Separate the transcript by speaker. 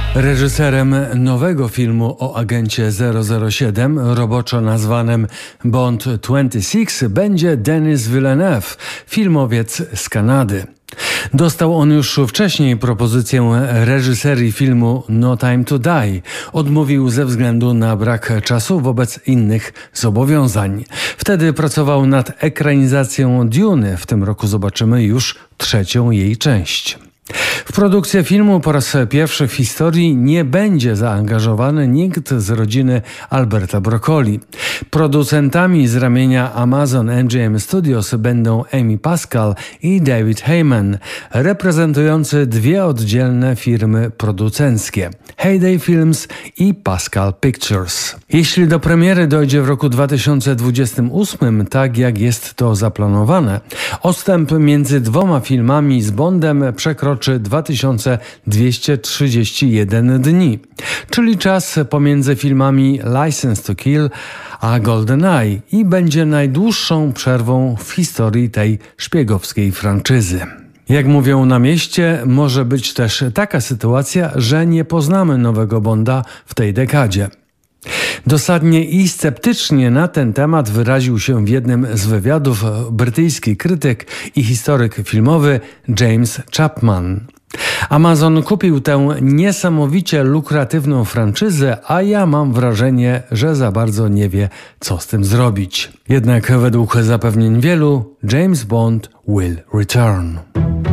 Speaker 1: Reżyserem nowego filmu o agencie 007, roboczo nazwanym Bond 26, będzie Denis Villeneuve, filmowiec z Kanady. Dostał on już wcześniej propozycję reżyserii filmu No Time to Die. Odmówił ze względu na brak czasu wobec innych zobowiązań. Wtedy pracował nad ekranizacją Duny. W tym roku zobaczymy już trzecią jej część. W produkcję filmu po raz pierwszy w historii nie będzie zaangażowany nikt z rodziny Alberta Broccoli. Producentami z ramienia Amazon MGM Studios będą Amy Pascal i David Heyman, reprezentujący dwie oddzielne firmy producenckie – Heyday Films i Pascal Pictures. Jeśli do premiery dojdzie w roku 2028, tak jak jest to zaplanowane, odstęp między dwoma filmami z Bondem przekroczy 2231 dni, czyli czas pomiędzy filmami License to Kill a GoldenEye i będzie najdłuższą przerwą w historii tej szpiegowskiej franczyzy. Jak mówią na mieście, może być też taka sytuacja, że nie poznamy nowego Bonda w tej dekadzie. Dosadnie i sceptycznie na ten temat wyraził się w jednym z wywiadów brytyjski krytyk i historyk filmowy James Chapman. Amazon kupił tę niesamowicie lukratywną franczyzę, a ja mam wrażenie, że za bardzo nie wie, co z tym zrobić. Jednak według zapewnień wielu, James Bond will return.